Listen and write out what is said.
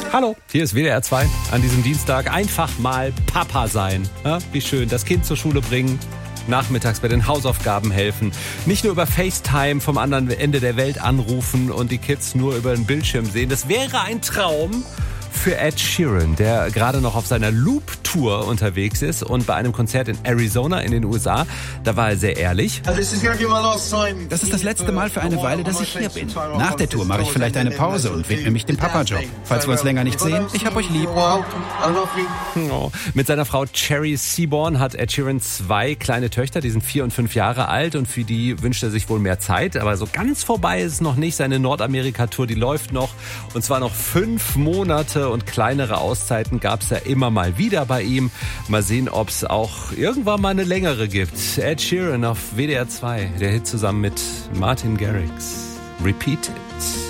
Hallo, hier ist WDR 2 an diesem Dienstag. Einfach mal Papa sein. Ja, wie schön, das Kind zur Schule bringen, nachmittags bei den Hausaufgaben helfen. Nicht nur über FaceTime vom anderen Ende der Welt anrufen und die Kids nur über den Bildschirm sehen. Das wäre ein Traum für Ed Sheeran, der gerade noch auf seiner Loop-Tour unterwegs ist und bei einem Konzert in Arizona in den USA, da war er sehr ehrlich. Das ist das letzte Mal für eine Weile, dass ich hier bin. Nach der Tour mache ich vielleicht eine Pause und widme mich dem Papa-Job. Falls wir uns länger nicht sehen, ich hab euch lieb. Oh. Mit seiner Frau Cherry Seaborn hat Ed Sheeran 2 kleine Töchter, die sind 4 und 5 Jahre alt und für die wünscht er sich wohl mehr Zeit. Aber so ganz vorbei ist es noch nicht. Seine Nordamerika-Tour, die läuft noch und zwar noch 5 Monate und kleinere Auszeiten gab es ja immer mal wieder bei ihm. Mal sehen, ob es auch irgendwann mal eine längere gibt. Ed Sheeran auf WDR 2, der Hit zusammen mit Martin Garrix. Repeat It.